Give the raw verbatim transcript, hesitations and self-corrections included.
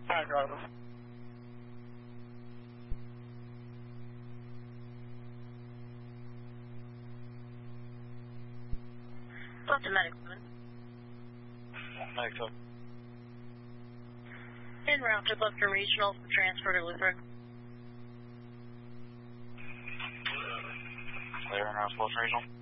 Alright, driver. What's the medic woman? Medic two. En route to Clifton Regional for transfer to Lutheran. Clear en route to Clifton Regional.